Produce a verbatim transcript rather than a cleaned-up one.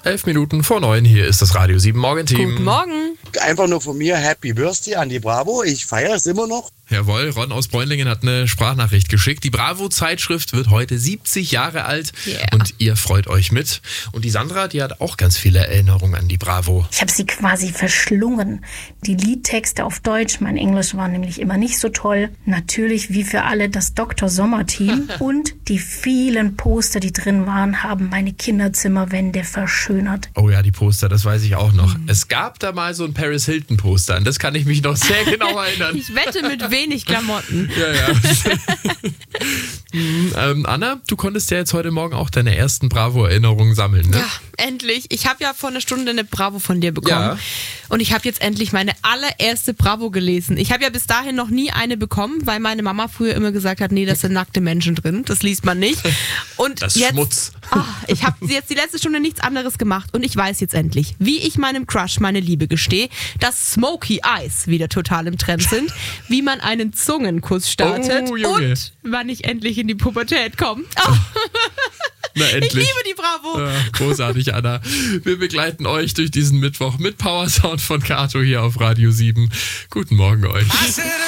elf Minuten vor neun. Hier ist das Radio sieben Morgenteam. Guten Morgen. Einfach nur von mir Happy Birthday an die Bravo. Ich feiere es immer noch. Jawohl, Ron aus Bräunlingen hat eine Sprachnachricht geschickt. Die Bravo-Zeitschrift wird heute siebzig Jahre alt Yeah. und ihr freut euch mit. Und die Sandra, die hat auch ganz viele Erinnerungen an die Bravo. Ich habe sie quasi verschlungen. Die Liedtexte auf Deutsch, mein Englisch war nämlich immer nicht so toll. Natürlich wie für alle das Doktor Sommer-Team. Und die vielen Poster, die drin waren, haben meine Kinderzimmerwände verschönert. Oh ja, die Poster, das weiß ich auch noch. Mhm. Es gab da mal so ein Paris Hilton-Poster, an das kann ich mich noch sehr genau erinnern. Ich wette mit wenig Klamotten. Ja, ja. ähm, Anna, du konntest ja jetzt heute Morgen auch deine ersten Bravo-Erinnerungen sammeln, ne? Ja, endlich. Ich habe ja vor einer Stunde eine Bravo von dir bekommen. Ja. Und ich habe jetzt endlich meine allererste Bravo gelesen. Ich habe ja bis dahin noch nie eine bekommen, weil meine Mama früher immer gesagt hat, nee, das sind nackte Menschen drin. Das liest man nicht. Und das ist jetzt, Schmutz. Oh, ich habe jetzt die letzte Stunde nichts anderes gemacht und ich weiß jetzt endlich, wie ich meinem Crush meine Liebe gestehe, dass Smoky Eyes wieder total im Trend sind, wie man einen Zungenkuss startet Oh, Junge. und wann ich endlich in die Pubertät komme. Oh. Na, endlich. Ich liebe die Bravo. Ja, großartig, Anna. Wir begleiten euch durch diesen Mittwoch mit Power Sound von Kato hier auf Radio sieben. Guten Morgen euch.